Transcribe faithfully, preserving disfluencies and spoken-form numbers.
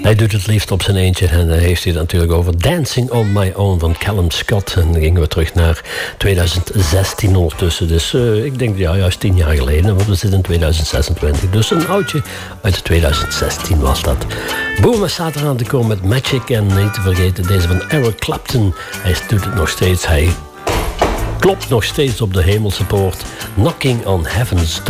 Hij doet het liefst op zijn eentje. En dan heeft hij het natuurlijk over Dancing on My Own van Callum Scott. En dan gingen we terug naar twintig zestien ondertussen. Dus uh, ik denk, ja, juist tien jaar geleden. Want we zitten in twintig zesentwintig. Dus een oudje uit twintig zestien was dat. Boom staat eraan te komen met Magic. En niet te vergeten deze van Eric Clapton. Hij doet het nog steeds. Hij klopt nog steeds op de hemelse poort. Knocking on Heaven's Door.